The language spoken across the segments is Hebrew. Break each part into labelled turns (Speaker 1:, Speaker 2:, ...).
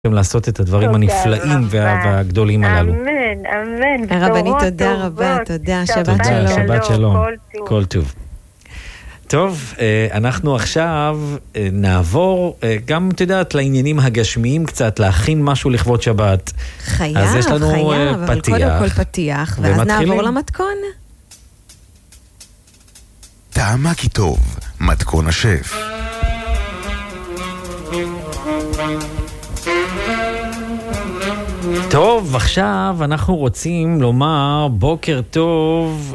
Speaker 1: לעשות את הדברים הנפלאים והגדולים הללו.
Speaker 2: אמן, אמן.
Speaker 3: הרבנית, תודה רבה, תודה, שבת שלום.
Speaker 1: שבת שלום, כל טוב. טוב, אנחנו עכשיו נעבור גם, את יודעת, לעניינים הגשמיים קצת, להכין משהו לכבוד שבת.
Speaker 3: חייב,
Speaker 1: אז יש לנו
Speaker 3: אבל קודם כל פתיח, ואז נעבור למתכון.
Speaker 4: טעמה כי טוב, מתכון השף.
Speaker 1: טוב, עכשיו אנחנו רוצים לומר בוקר טוב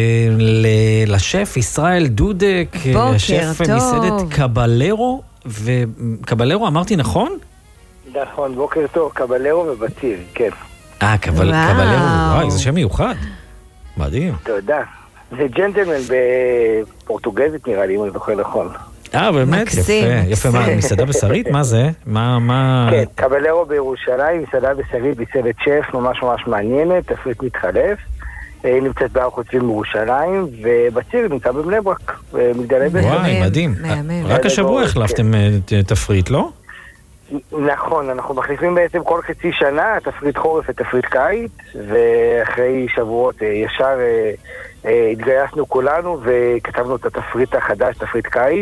Speaker 1: לשף ישראל דודק, השף מסעדת קבלרו, וקבלרו אמרתי נכון?
Speaker 5: נכון, בוקר טוב, קבלרו ובציר, כן.
Speaker 1: קבלרו, וואי, זה שם מיוחד, מדהים.
Speaker 5: תודה, זה ג'נטלמן בפורטוגזית נראה לי, אם אני זוכר נכון.
Speaker 1: באמת, יפה, מה, מסעדה בשרית? מה זה?
Speaker 5: כן, קבלרו בירושלים, מסעדה בשרית, מסעדת שף, ממש ממש מעניינת, תפריט מתחלף, היא נמצאת בהר חוצבים בירושלים, ובציר נמצא בבני ברק, במגדלי בית.
Speaker 1: וואי, מדהים. רק השבוע החלפתם תפריט, לא?
Speaker 5: נכון, אנחנו מחליפים בעצם כל חצי שנה, תפריט חורף ותפריט קיץ, ואחרי שבועות ישר התגייסנו כולנו וכתבנו את התפריט החדש, תפריט קיץ.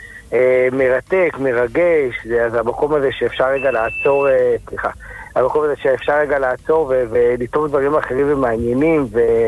Speaker 5: מרתק, מרגש, זה המקום הזה שאפשר רגע לעצור, המקום הזה שאפשר רגע לעצור ולטוב דברים אחרים ומעניינים,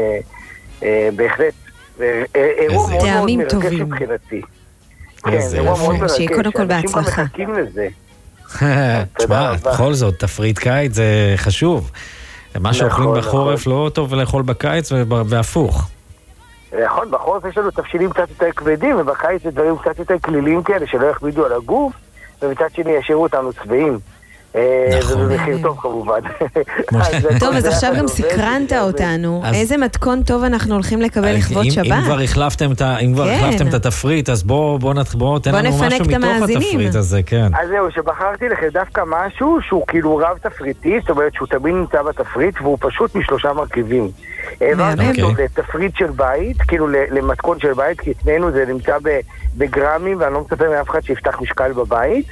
Speaker 5: ובהחלט אירוע מאוד מאוד מרגש מבחינתי. כן, אירוע מאוד מרגש,
Speaker 3: קודם כל בהצלחה.
Speaker 5: אנשים מחכים לזה.
Speaker 1: תשמע, בכל זאת, תפריט קיץ זה חשוב. מה שאוכלים בחורף לא טוב לאכול בקיץ והפוך.
Speaker 5: נכון, בחורף יש לנו תבשילים קצת יותר כבדים, ובקיץ זה דברים קצת יותר כלילים כאלה שלא יכבידו על הגוף, ומצד שני ישאירו אותנו צבעים. זה במחיר טוב כמובן.
Speaker 3: טוב, אז עכשיו גם סקרנת אותנו. איזה מתכון טוב אנחנו הולכים לקבל לכבוד שבת?
Speaker 1: אם כבר החלפתם את התפריט, אז בוא תן לנו משהו מתוך התפריט הזה, כן.
Speaker 5: אז זהו, שבחרתי לכם דווקא משהו שהוא כאילו רב תפריטי, זאת אומרת שהוא תמיד נמצא בתפריט, והוא פשוט משלושה מרכיבים. העברתי אותו לתפריט של בית, כאילו למתכון של בית, כי אצלנו זה נמצא בגרמים, ואני לא מצפה מאף אחד שיפתח משקל בבית.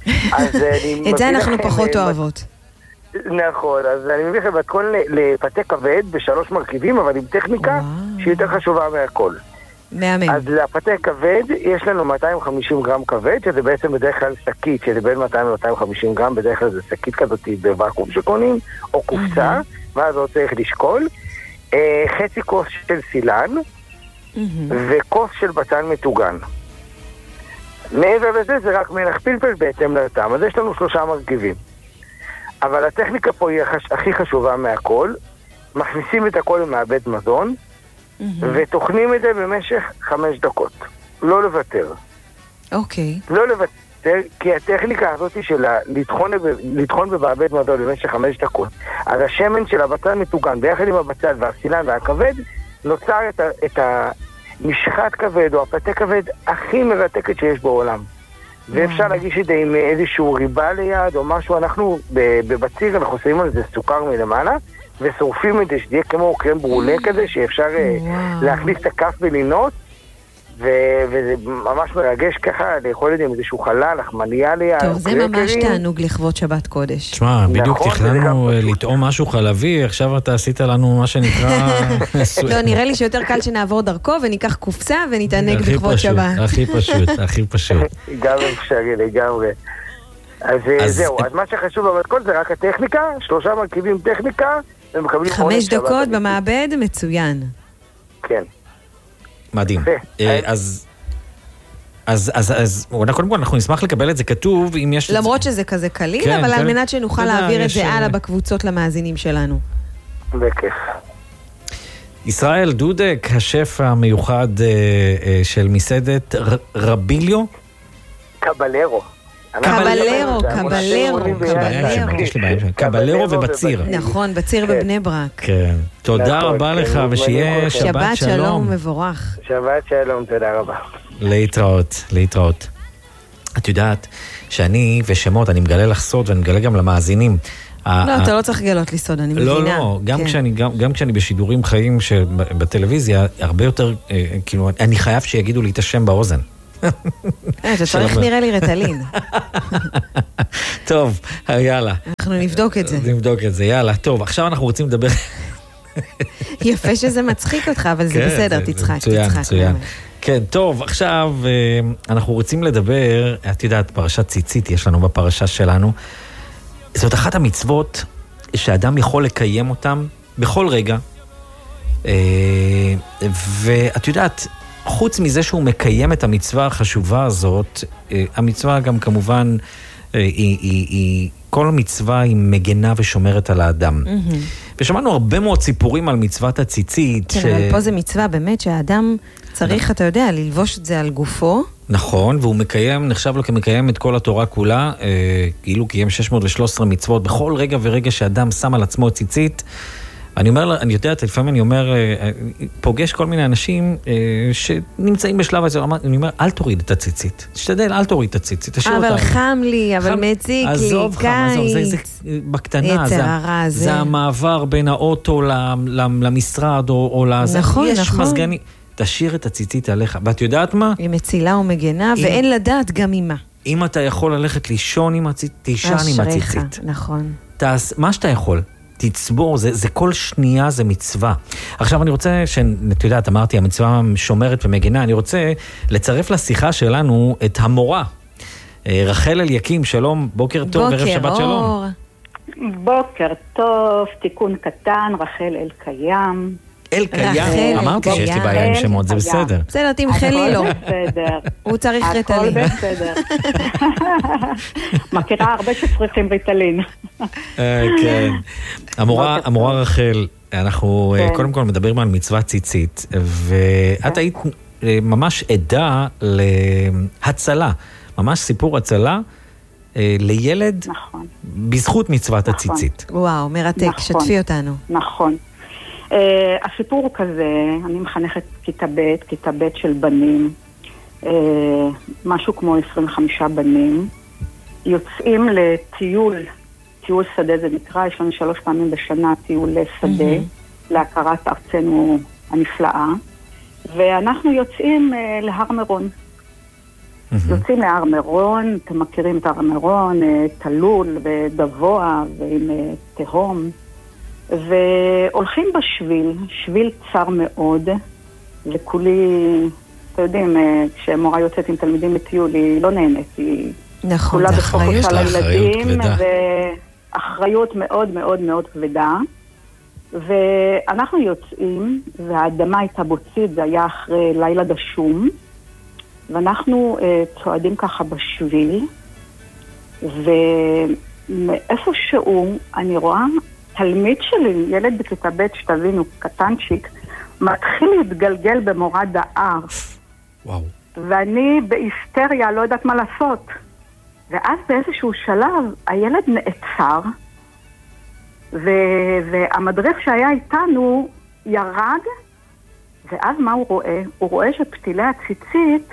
Speaker 3: את זה אנחנו פחות אוהבות.
Speaker 5: נכון, אז אני מביא לכם מתכון לפתה כבד בשלוש מרכיבים, אבל עם טכניקה שהיא יותר חשובה מהכל.
Speaker 3: מהמם.
Speaker 5: אז לפתה כבד יש לנו 250 גרם כבד, שזה בעצם בדרך כלל שקית, שזה בין 200 ל-250 גרם, בדרך כלל זה שקית כזאת בוואקום שקונים, או קופסה, ואז לא צריך לשקול. חצי כוס של סילן, וכוס של בצל מטוגן. מעבר לזה זה רק מלח פלפל בהתאם לטעם, אז יש לנו שלושה מרכיבים. אבל הטכניקה פה היא הכי חשובה מהכל. מכניסים את הכל למעבד מזון, ותוכנים את זה במשך 5 דקות. לא לוותר.
Speaker 3: אוקיי.
Speaker 5: לא לוותר, כי הטכניקה הזאת של לטחון במעבד מזון במשך 5 דקות, אז השמן של הבצל מטוגן, ביחד עם הבצל והסילן והכבד, נוצר את משחת כבד או הפתה כבד הכי מרתקת שיש בעולם. ואפשר להגיש את זה עם איזשהו ריבה ליד או משהו. אנחנו בבציר אנחנו שמים על זה סוכר מלמעלה ושורפים את זה שתהיה כמו קרם ברולה כזה שאפשר להכניס את הכף בלינות, וזה ממש מרגש ככה לאכול את זה עם איזשהו חלל, לחמניה ליד.
Speaker 3: טוב, זה ממש תענוג לכבוד שבת קודש.
Speaker 1: תשמע, בדיוק תכננו לטעום משהו חלבי, עכשיו אתה עשית לנו מה שנקרא...
Speaker 3: לא, נראה לי שיותר קל שנעבור דרכו וניקח קופסה ונתענג לכבוד שבת.
Speaker 1: הכי פשוט, הכי פשוט.
Speaker 5: גם אפשרי, לגמרי. אז זהו, אז מה שחשוב במתכון זה רק הטכניקה, 3 מרכיבים טכניקה,
Speaker 3: 5 דקות במעבד, מצוין.
Speaker 5: כן.
Speaker 1: מדהים. אז קודם כל אנחנו נשמח לקבל את זה כתוב, אם יש...
Speaker 3: למרות שזה כזה קליל, אבל על מנת שנוכל להעביר את זה הלאה בקבוצות למאזינים שלנו.
Speaker 5: בכיף.
Speaker 1: ישראל דודק, השף המיוחד של מסעדת רביליו?
Speaker 5: קבלרו.
Speaker 1: קבלרו ובציר.
Speaker 3: נכון, בציר בבני ברק.
Speaker 1: כן. תודה רבה לך, ושיהיה שבת שלום.
Speaker 3: שבת שלום מבורך.
Speaker 5: שבת שלום, תודה רבה.
Speaker 1: להתראות. את יודעת שאני ושמות, אני מגלה לך סוד ואני מגלה גם למאזינים.
Speaker 3: לא, אתה לא צריך לגלות לי סוד, אני מבינה.
Speaker 1: לא, גם כשאני בשידורים חיים בטלוויזיה, הרבה יותר, כאילו, אני חייב שיגידו לי את השם באוזן.
Speaker 3: אתה צריך נראה לי רטלין.
Speaker 1: טוב, יאללה.
Speaker 3: אנחנו נבדוק את זה.
Speaker 1: נבדוק את זה, יאללה. טוב, עכשיו אנחנו רוצים לדבר...
Speaker 3: יפה שזה מצחיק אותך, אבל זה בסדר, תצחק.
Speaker 1: מצוין. כן, טוב, עכשיו אנחנו רוצים לדבר, את יודעת, פרשת ציצית יש לנו בפרשה שלנו. זאת אחת המצוות שאדם יכול לקיים אותם בכל רגע. ואת יודעת, חוץ מזה שהוא מקיים את המצווה החשובה הזאת, המצווה גם כמובן, כל מצווה היא מגנה ושומרת על האדם. ושמענו הרבה מאוד סיפורים על מצוות הציצית.
Speaker 3: כן, אבל פה זה מצווה באמת שהאדם צריך, אתה יודע, ללבוש את זה על גופו.
Speaker 1: נכון, והוא מקיים, נחשב לו כמקיים את כל התורה כולה, כאילו קיים 613 מצוות בכל רגע ורגע שאדם שם על עצמו ציצית. אני אומר, אני יודעת, לפעמים אני אומר, פוגש כל מיני אנשים שנמצאים בשלב הזה, אני אומר, אל תוריד את הציצית. תשתדל, אל תוריד את הציצית.
Speaker 3: אבל חם לי, אבל מציק לי,
Speaker 1: עזוב חם, זה בקטנה, זה המעבר בין האוטו למשרד או לזה.
Speaker 3: נכון,
Speaker 1: יש מזגני. תשאיר את הציצית עליך. ואת יודעת מה?
Speaker 3: היא מצילה ומגנה, ואין לדעת גם עם מה.
Speaker 1: אם אתה יכול ללכת לישון עם הציצית, תישן עם הציצית.
Speaker 3: נכון.
Speaker 1: מה שאתה יכול. תצבור, זה כל שנייה זה מצווה. עכשיו אני רוצה, שאת יודעת, אמרתי, המצווה שומרת ומגנה, אני רוצה לצרף לשיחה שלנו את המורה. רחל אליקים, שלום, בוקר טוב, ערב שבת שלום.
Speaker 2: בוקר טוב, תיקון קטן, רחל אלקיים.
Speaker 1: אלקיים, אמרתי שיש לי בעיה עם שמות, זה בסדר.
Speaker 3: בסדר, תמחה לי לו. הוא צריך ריטלין.
Speaker 2: הכל בסדר. מכירה הרבה שצריכים ריטלין.
Speaker 1: כן. המורה רחל, אנחנו קודם כל מדברים על מצוות ציצית, ואת היית ממש עדה להצלה, ממש סיפור הצלה לילד בזכות מצוות הציצית.
Speaker 3: וואו, מרתק, שתפי אותנו.
Speaker 2: נכון. הסיפור הוא כזה, אני מחנכת כיתה ב' של בנים, משהו כמו 25 בנים, יוצאים לטיול שדה זה נקרא, יש לנו 3 פעמים בשנה טיול שדה, להכרת ארצנו הנפלאה, ואנחנו יוצאים להר מירון. יוצאים להר מירון, אתם מכירים את הר מירון, תלול וגבוה ועם תהום, והולכים בשביל צר מאוד, וכולי, אתה יודעים, כשמורה יוצאת עם תלמידים לטיול, היא לא נהנית, היא
Speaker 3: נכון,
Speaker 2: כולה בפוקוס על הילדים, ואחריות מאוד מאוד מאוד כבדה. ואנחנו יוצאים, והאדמה הייתה בוצית, זה היה אחרי לילה דשום, ואנחנו צועדים ככה בשביל, ומאיפשהו אני רואה, תלמיד שלי, ילד בכיתה ב' שתבינו, קטנצ'יק, מתחיל להתגלגל במורד ההר.
Speaker 1: וואו.
Speaker 2: ואני בהיסטריה, לא יודעת מה לעשות. ואז באיזשהו שלב, הילד נעצר, והמדריך שהיה איתנו ירד, ואז מה הוא רואה? הוא רואה שפתילי הציצית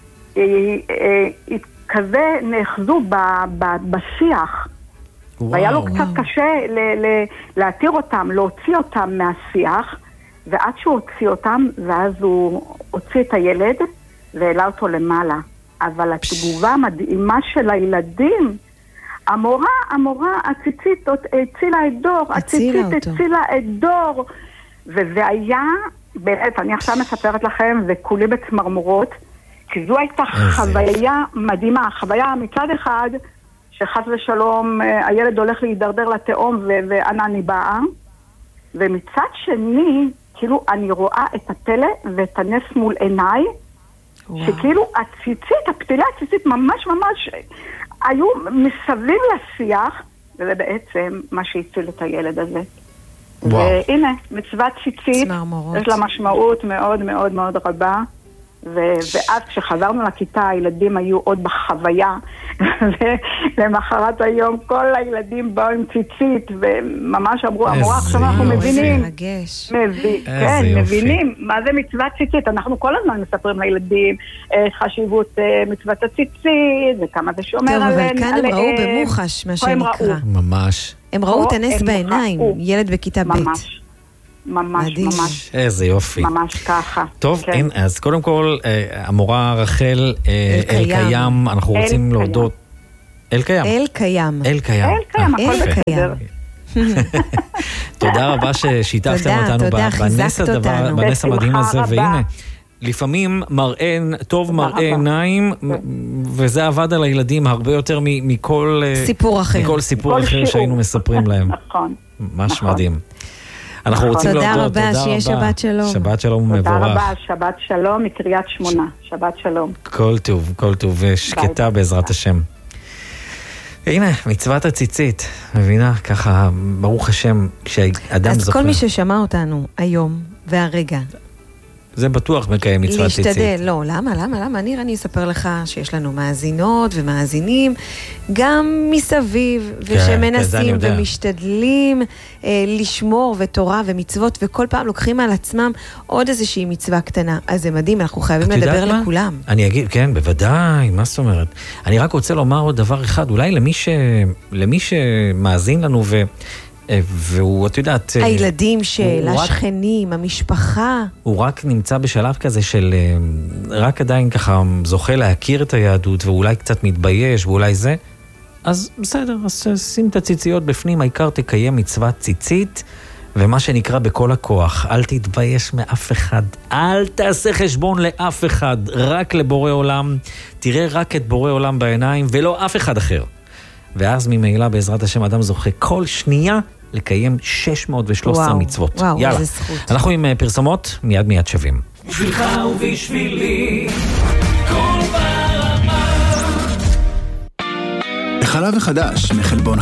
Speaker 2: כזה נאחזו בשיח. והיה לו קצת קשה להתיר אותם, להוציא אותם מהשיח, ועד שהוא הוציא אותם, ואז הוא הוציא את הילד והעלה אותו למעלה. אבל התגובה המדהימה של הילדים, המורה, הציצית הצילה את דור, הציצית הצילה את דור. וזה היה, באמת, אני עכשיו מספרת לכם, וכולי בצמרמורות, כי זו הייתה חוויה מדהימה, חוויה מצד אחד, שחס ושלום הילד הולך להידרדר לתאום ואנה אני באה, ומצד שני, כאילו אני רואה את הפלא ואת הנס מול עיניי, שכאילו הציצית, הפתילה הציצית ממש היו מסביב לשיח, וזה בעצם מה שהציל את הילד הזה. והנה, מצוות ציצית, יש לה משמעות מאוד מאוד מאוד רבה, ואז כשחזרנו לכיתה, הילדים היו עוד בחוויה, ולמחרת היום כל הילדים באו עם ציצית, וממש אמרו, המורה, עכשיו אנחנו מבינים. כן, מבינים מה זה מצוות ציצית. אנחנו כל הזמן מספרים לילדים חשיבות מצוות הציצית, וכמה זה שומר עליהם.
Speaker 3: טוב, אבל כאן הם ראו במוחש, מה שנקרא.
Speaker 1: ממש.
Speaker 3: הם ראו את הנס בעיניים, ילד בכיתה ב'.
Speaker 2: ממש. ממש, ממש.
Speaker 1: איזה יופי.
Speaker 2: ממש ככה.
Speaker 1: טוב, אז קודם כל, המורה רחל אלקיים, אנחנו רוצים להודות. אלקיים.
Speaker 3: אלקיים.
Speaker 1: אלקיים.
Speaker 2: אלקיים, הכל בסדר.
Speaker 1: תודה רבה ששיתפתם אותנו בנס המדהים הזה, והנה, לפעמים מראה טוב, מראה עיניים, וזה עבד על הילדים הרבה יותר מכל סיפור אחר שהיינו מספרים להם.
Speaker 2: נכון.
Speaker 1: ממש מדהים. אנחנו רוצים להודות,
Speaker 3: תודה רבה, שיהיה שבת שלום.
Speaker 1: שבת שלום ומבורך.
Speaker 2: תודה רבה, שבת שלום מקריית שמונה, שבת שלום.
Speaker 1: כל טוב ושקטה בעזרת השם. הנה, מצוות הציצית, מבינה? ככה, ברוך השם, כשאדם זוכר.
Speaker 3: אז כל מי ששמע אותנו היום והרגע,
Speaker 1: זה בטוח מקיים מצוות ציצית.
Speaker 3: להשתדל, לא, למה? אני אספר לך שיש לנו מאזינות ומאזינים, גם מסביב, ושמנסים ומשתדלים לשמור ותורה ומצוות, וכל פעם לוקחים על עצמם עוד איזושהי מצווה קטנה. אז זה מדהים, אנחנו חייבים לדבר לכולם.
Speaker 1: אני אגיד, כן, בוודאי, מה זאת אומרת? אני רק רוצה לומר עוד דבר אחד, אולי למי שמאזין לנו והוא, את יודעת...
Speaker 3: הילדים של השכנים, המשפחה.
Speaker 1: הוא רק נמצא בשלב כזה של... רק עדיין ככה זוכה להכיר את היהדות, ואולי קצת מתבייש, ואולי זה. אז בסדר, אז שים את הציציות בפנים, העיקר תקיים מצוות ציצית, ומה שנקרא בכל הכוח, אל תתבייש מאף אחד. אל תעשה חשבון לאף אחד, רק לבורא עולם. תראה רק את בורא עולם בעיניים, ולא אף אחד אחר. ואז ממעילה בעזרת השם אדם זוכה כל שנייה לקיים 613 מצוות.
Speaker 3: וואו,
Speaker 1: יאללה.
Speaker 3: איזה זכות.
Speaker 1: אנחנו עם פרסומות, מיד שווים.
Speaker 6: בשבילך ובשבילי, כל ברמה.
Speaker 4: החלב החדש מחלבון